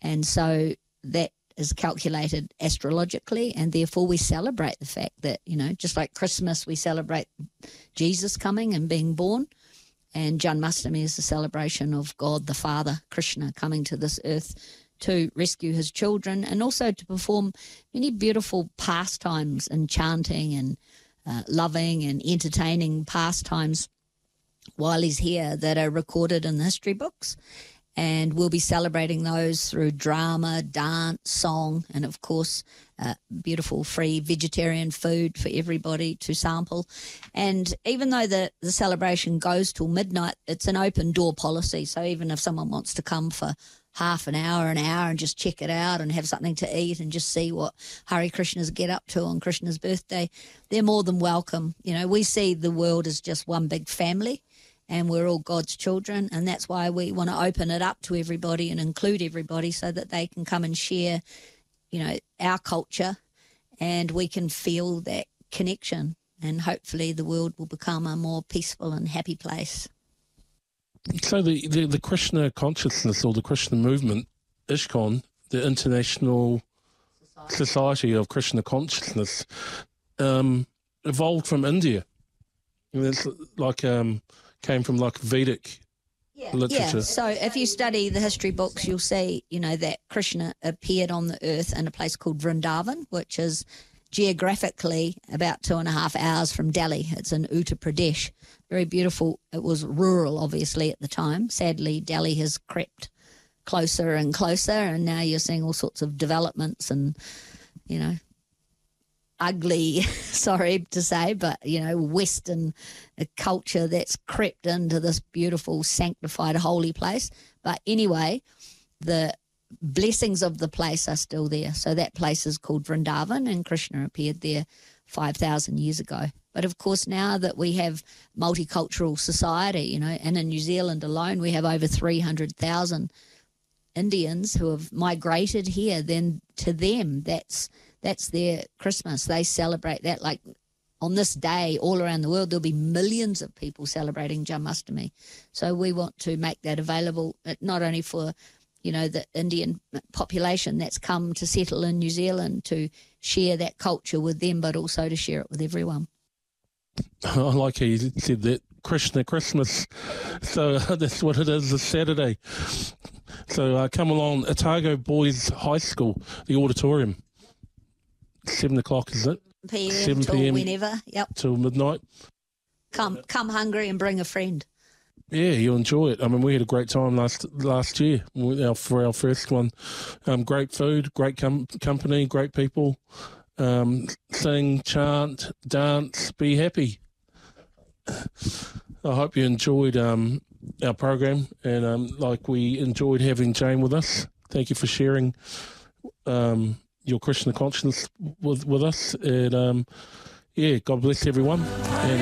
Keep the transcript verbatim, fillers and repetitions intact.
And so that is calculated astrologically, and therefore we celebrate the fact that, you know, just like Christmas, we celebrate Jesus coming and being born, and Janmashtami is the celebration of God the Father, Krishna, coming to this earth to rescue his children, and also to perform many beautiful pastimes and chanting and uh, loving and entertaining pastimes while he's here that are recorded in the history books. And we'll be celebrating those through drama, dance, song, and of course, uh, beautiful free vegetarian food for everybody to sample. And even though the, the celebration goes till midnight, it's an open door policy. So even if someone wants to come for half an hour, an hour, and just check it out and have something to eat and just see what Hare Krishnas get up to on Krishna's birthday, they're more than welcome. You know, we see the world as just one big family, and we're all God's children, and that's why we want to open it up to everybody and include everybody so that they can come and share, you know, our culture, and we can feel that connection, and hopefully the world will become a more peaceful and happy place. So the, the, the Krishna consciousness, or the Krishna movement, ISKCON, the International Society, Society of Krishna Consciousness, um, evolved from India. It's like... Um, came from like Vedic yeah. literature. Yeah, so if you study the history books, you'll see, you know, that Krishna appeared on the earth in a place called Vrindavan, which is geographically about two and a half hours from Delhi. It's in Uttar Pradesh. Very beautiful. It was rural, obviously, at the time. Sadly, Delhi has crept closer and closer, and now you're seeing all sorts of developments and, you know, ugly, sorry to say, but, you know, Western culture that's crept into this beautiful, sanctified, holy place. But anyway, the blessings of the place are still there. So that place is called Vrindavan, and Krishna appeared there five thousand years ago. But of course, now that we have multicultural society, you know, and in New Zealand alone, we have over three hundred thousand Indians who have migrated here, then to them, that's That's their Christmas. They celebrate that. Like on this day, all around the world, there'll be millions of people celebrating Janmashtami. So we want to make that available, not only for, you know, the Indian population that's come to settle in New Zealand to share that culture with them, but also to share it with everyone. I like how you said that, Krishna Christmas. So that's what it is this Saturday. So uh, come along, Otago Boys High School, the auditorium. Seven o'clock, is it? P M Seven till p.m. whenever. Yep. Till midnight. Come, come hungry and bring a friend. Yeah, you'll enjoy it. I mean, we had a great time last last year for our first one. Um, great food, great com- company, great people. Um, sing, chant, dance, be happy. I hope you enjoyed um, our program, and um, like we enjoyed having Jane with us. Thank you for sharing Um, your Krishna consciousness with, with us. And, um, yeah, God bless everyone. And